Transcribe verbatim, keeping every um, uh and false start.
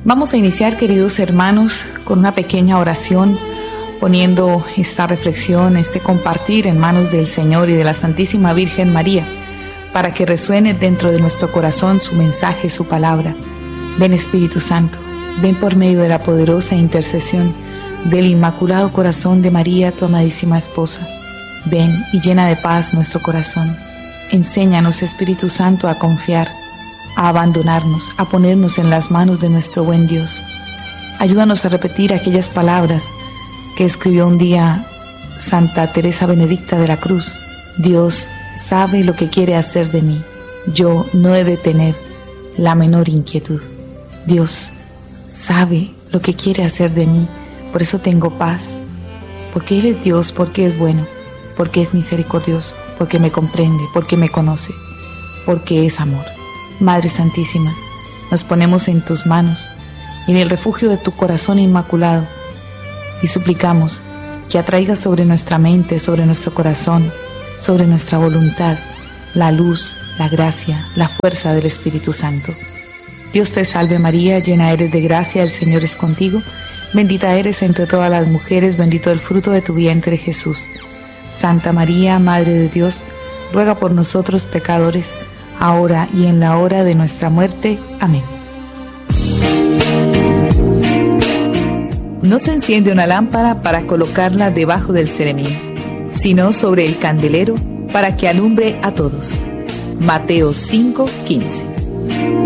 Vamos a iniciar, queridos hermanos, con una pequeña oración, poniendo esta reflexión, este compartir en manos del Señor y de la Santísima Virgen María, para que resuene dentro de nuestro corazón su mensaje, su palabra. Ven, Espíritu Santo, ven por medio de la poderosa intercesión del Inmaculado Corazón de María, tu amadísima esposa. Ven y llena de paz nuestro corazón. Enséñanos, Espíritu Santo, a confiar, a abandonarnos, a ponernos en las manos de nuestro buen Dios. Ayúdanos a repetir aquellas palabras que escribió un día Santa Teresa Benedicta de la Cruz. Dios sabe lo que quiere hacer de mí. Yo no he de tener la menor inquietud. Dios sabe lo que quiere hacer de mí. Por eso tengo paz. Porque Él es Dios, porque es bueno, porque es misericordioso, porque me comprende, porque me conoce, porque es amor. Madre Santísima, nos ponemos en tus manos, en el refugio de tu corazón inmaculado, y suplicamos que atraigas sobre nuestra mente, sobre nuestro corazón, sobre nuestra voluntad, la luz, la gracia, la fuerza del Espíritu Santo. Dios te salve María, llena eres de gracia, el Señor es contigo, bendita eres entre todas las mujeres, bendito el fruto de tu vientre Jesús. Santa María, Madre de Dios, ruega por nosotros pecadores, ahora y en la hora de nuestra muerte. Amén. No se enciende una lámpara para colocarla debajo del ceремín, sino sobre el candelero para que alumbre a todos. Mateo cinco, quince.